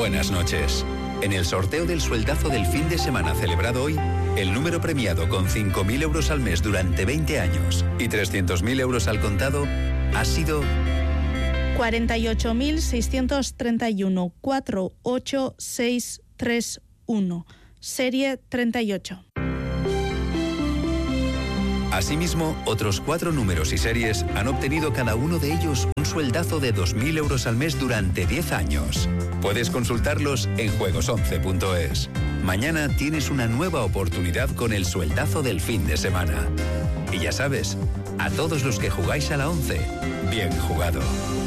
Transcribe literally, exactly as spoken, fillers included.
Buenas noches. En el sorteo del sueldazo del fin de semana celebrado hoy, el número premiado con cinco mil euros al mes durante veinte años y trescientos mil euros al contado ha sido cuarenta y ocho mil seiscientos treinta y uno, cuatro ocho seis tres uno, serie treinta y ocho. Asimismo, otros cuatro números y series han obtenido cada uno de ellos un sueldazo de dos mil euros al mes durante diez años. Puedes consultarlos en juegos once punto es. Mañana tienes una nueva oportunidad con el sueldazo del fin de semana. Y ya sabes, a todos los que jugáis a la once, bien jugado.